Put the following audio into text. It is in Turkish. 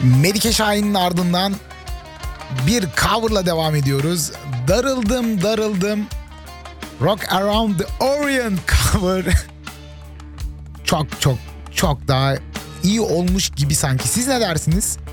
Melike Şahin'in ardından bir coverla devam ediyoruz. Darıldım darıldım. Rock Around the Orient cover. Çok daha iyi olmuş gibi sanki. Siz ne dersiniz?